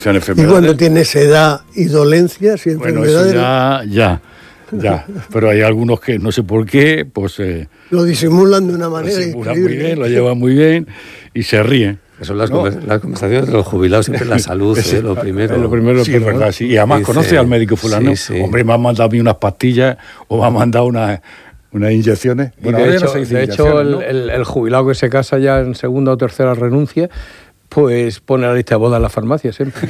Y cuando tienes edad y dolencias y enfermedades... Bueno, eso ya. Pero hay algunos que no sé por qué, pues... lo disimulan de una manera increíble. Muy bien, lo llevan muy bien y se ríen. Son las conversaciones de los jubilados, siempre la salud, lo primero. Lo primero, sí, es verdad, sí. Y además conoce al médico fulano. Sí. Hombre, me ha mandado a mí unas pastillas o me ha mandado unas inyecciones. Bueno, de hecho ¿no? el jubilado que se casa ya en segunda o tercera renuncia, pues pone la lista de bodas en la farmacia siempre.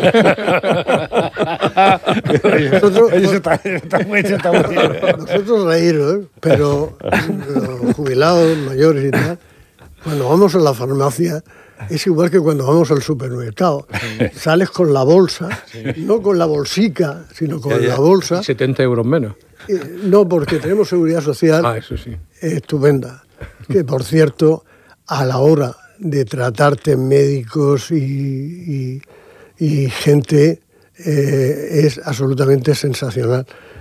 Nosotros reíros, pero los jubilados mayores y tal, cuando vamos a la farmacia, es igual que cuando vamos al supermercado. Sales con la bolsa, no con la bolsica, sino con la bolsa. 70 euros menos. No, porque tenemos seguridad social eso sí. Estupenda. Que, por cierto, a la hora de tratarte médicos y gente es absolutamente sensacional.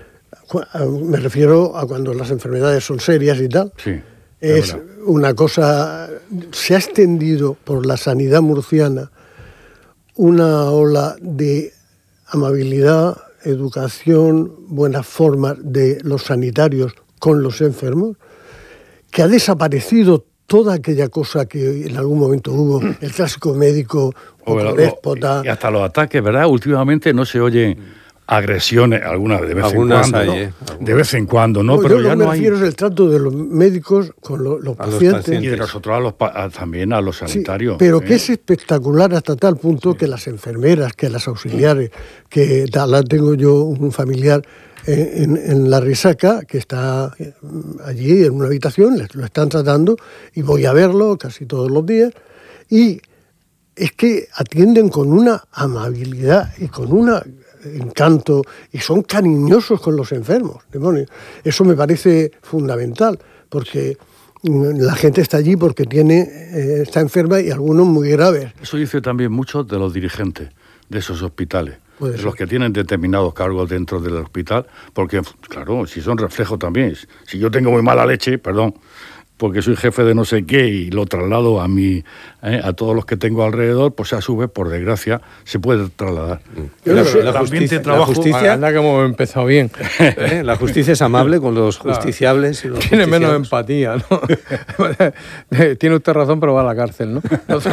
Me refiero a cuando las enfermedades son serias y tal. Sí. Es una cosa... Se ha extendido por la sanidad murciana una ola de amabilidad, educación, buenas formas de los sanitarios con los enfermos, que ha desaparecido toda aquella cosa que en algún momento hubo, el clásico médico o déspota. Y hasta los ataques, ¿verdad? Últimamente no se oye agresiones, algunas de vez en cuando, hay, ¿no? De vez en cuando, ¿no? Pero yo ya no me refiero es el trato de los médicos con los pacientes. Y de nosotros también a los sanitarios. Sí, pero que es espectacular hasta tal punto que las enfermeras, que las auxiliares, que tal, tengo yo un familiar en La Risaca, que está allí en una habitación, lo están tratando, y voy a verlo casi todos los días, y es que atienden con una amabilidad y con un encanto, y son cariñosos con los enfermos, demonios. Eso me parece fundamental, porque la gente está allí porque está enferma y algunos muy graves. Eso dice también mucho de los dirigentes de esos hospitales. De los que tienen determinados cargos dentro del hospital, porque, claro, si son reflejos también. Si yo tengo muy mala leche, perdón, porque soy jefe de no sé qué y lo traslado a todos los que tengo alrededor, pues a su vez, por desgracia, se puede trasladar. La justicia, anda que hemos empezado bien. La justicia es amable con los justiciables. Y los tiene menos empatía, ¿no? Tiene usted razón, pero va a la cárcel, ¿no? Entonces,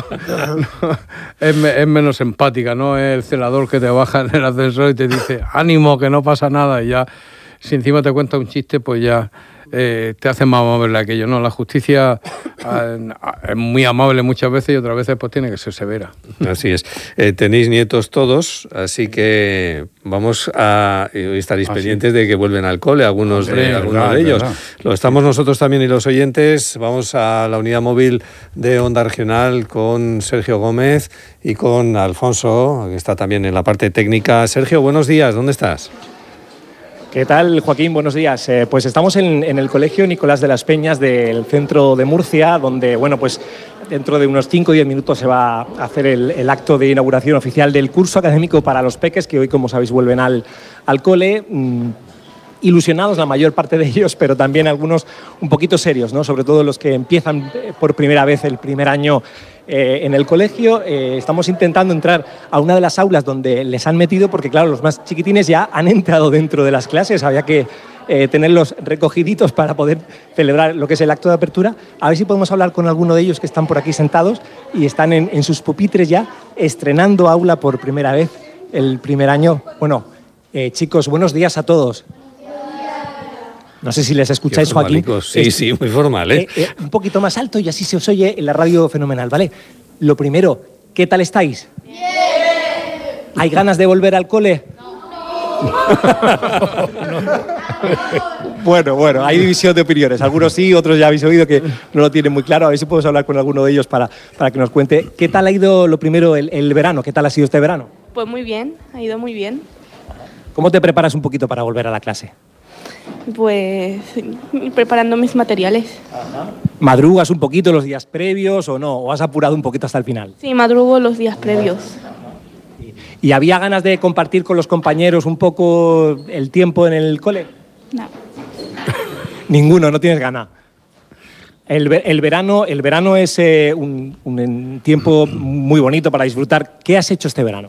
es menos empática, ¿no? Es el celador que te baja en el ascensor y te dice, ánimo, que no pasa nada, y ya, si encima te cuenta un chiste, pues ya... te hace más amable aquello, ¿no? La justicia es muy amable muchas veces y otras veces pues tiene que ser severa. Así es. Tenéis nietos todos, así que vamos a estaréis pendientes de que vuelven al cole, algunos de ellos. Verdad. Lo estamos nosotros también y los oyentes. Vamos a la unidad móvil de Onda Regional con Sergio Gómez y con Alfonso, que está también en la parte técnica. Sergio, buenos días, ¿dónde estás? ¿Qué tal, Joaquín? Buenos días. Pues estamos en el Colegio Nicolás de las Peñas del centro de Murcia, donde, bueno, pues dentro de unos 5 o 10 minutos se va a hacer el acto de inauguración oficial del curso académico para los peques, que hoy, como sabéis, vuelven al cole. Ilusionados la mayor parte de ellos, pero también algunos un poquito serios, ¿no? Sobre todo los que empiezan por primera vez el primer año en el colegio. Estamos intentando entrar a una de las aulas donde les han metido, porque claro, los más chiquitines ya han entrado dentro de las clases, había que tenerlos recogiditos para poder celebrar lo que es el acto de apertura. A ver si podemos hablar con alguno de ellos que están por aquí sentados y están en sus pupitres ya, estrenando aula por primera vez el primer año. Bueno, chicos, buenos días a todos. No sé si les escucháis, Joaquín. Sí, muy formal, ¿eh? Un poquito más alto y así se os oye en la radio fenomenal, ¿vale? Lo primero, ¿qué tal estáis? ¡Bien! ¿Hay ganas de volver al cole? No. Bueno, hay división de opiniones. Algunos sí, otros ya habéis oído que no lo tienen muy claro. A ver si podemos hablar con alguno de ellos para que nos cuente. ¿Qué tal ha ido lo primero el verano? ¿Qué tal ha sido este verano? Pues muy bien, ha ido muy bien. ¿Cómo te preparas un poquito para volver a la clase? Pues preparando mis materiales. ¿Madrugas un poquito los días previos o no? ¿O has apurado un poquito hasta el final? Sí, madrugo los días previos. ¿Y había ganas de compartir con los compañeros un poco el tiempo en el cole? No. Ninguno, no tienes ganas. El verano es un tiempo muy bonito para disfrutar. ¿Qué has hecho este verano?